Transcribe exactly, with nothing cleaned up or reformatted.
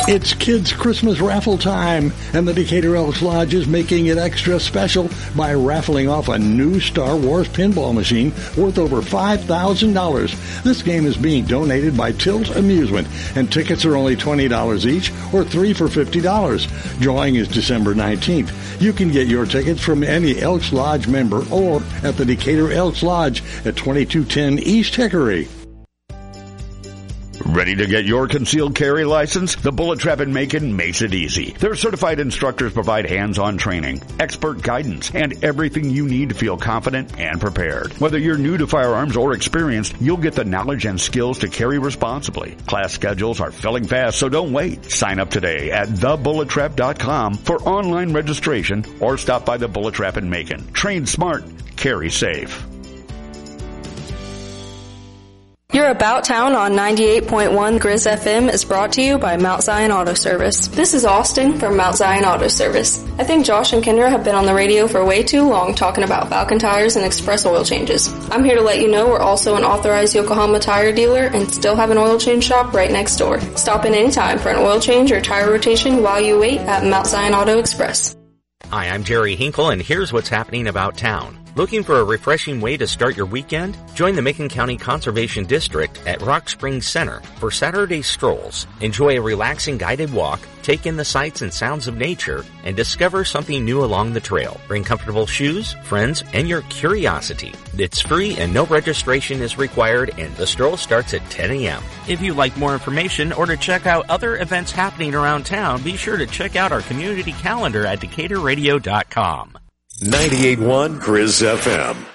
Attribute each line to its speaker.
Speaker 1: It's Kids Christmas raffle time, and the Decatur Elks Lodge is making it extra special by raffling off a new Star Wars pinball machine worth over five thousand dollars. This game is being donated by Tilt Amusement, and tickets are only twenty dollars each, or three for fifty dollars. Drawing is December nineteenth. You can get your tickets from any Elks Lodge member or at the Decatur Elks Lodge at twenty-two ten East Hickory.
Speaker 2: Ready to get your concealed carry license? The Bullet Trap in Macon makes it easy. Their certified instructors provide hands-on training, expert guidance, and everything you need to feel confident and prepared. Whether you're new to firearms or experienced, you'll get the knowledge and skills to carry responsibly. Class schedules are filling fast, so don't wait. Sign up today at the bullet trap dot com for online registration or stop by the Bullet Trap in Macon. Train smart, carry safe.
Speaker 3: Your About Town on ninety-eight point one Grizz F M is brought to you by Mount Zion Auto Service. This is Austin from Mount Zion Auto Service. I think Josh and Kendra have been on the radio for way too long talking about Falcon tires and express oil changes. I'm here to let you know we're also an authorized Yokohama tire dealer and still have an oil change shop right next door. Stop in anytime for an oil change or tire rotation while you wait at Mount Zion Auto Express.
Speaker 4: Hi, I'm Jerry Hinkle, and here's what's happening about town. Looking for a refreshing way to start your weekend? Join the Macon County Conservation District at Rock Springs Center for Saturday strolls. Enjoy a relaxing guided walk, take in the sights and sounds of nature, and discover something new along the trail. Bring comfortable shoes, friends, and your curiosity. It's free and no registration is required, and the stroll starts at ten a.m.
Speaker 5: If you'd like more information or to check out other events happening around town, be sure to check out our community calendar at decatur radio dot com.
Speaker 6: ninety-eight point one Grizz F M.